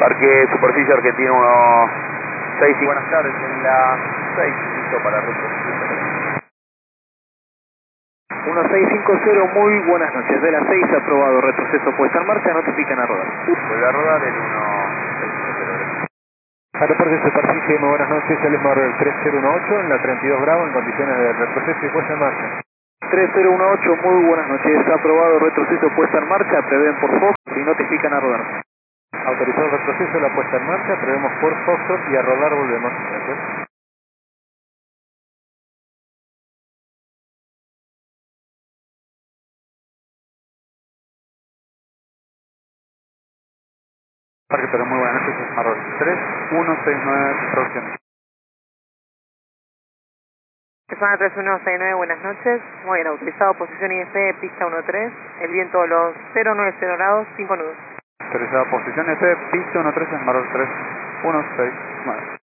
Parque Superficie Argentina 165. Buenas tardes, en la 6, listo para retroceder. 1650, muy buenas noches. De la 6 aprobado, retroceso puesta en marcha, notifican a rodar. Vuelve a rodar el 1650. Aeropuerto de Superficie, muy buenas noches. El el 3018 en la 32 Bravo en condiciones de retroceso y puesta en marcha. 3018, muy buenas noches. Aprobado, retroceso puesta en marcha, prevén por Fox y notifican a rodar. Autorizado el retroceso, la puesta en marcha, prevemos por Foxtrot y a rodar volvemos. Gracias. Parque, pero muy buenas noches, Marrol 3169, producción. Persona 3169, buenas noches. Muy bien, autorizado, posición IF, pista 13, el viento a los 090 grados, 5 nudos. Autorizada posición F, pista 13, Marrol 3169.